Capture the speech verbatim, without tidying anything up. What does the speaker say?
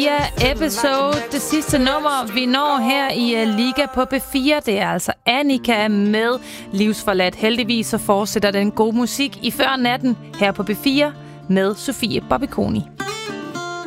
fire episode. Det sidste nummer, vi når her i Liga på B fire, det er altså Annika med Livsforladt. Heldigvis så fortsætter den gode musik i før natten her på B fire med Sofie Bobikoni.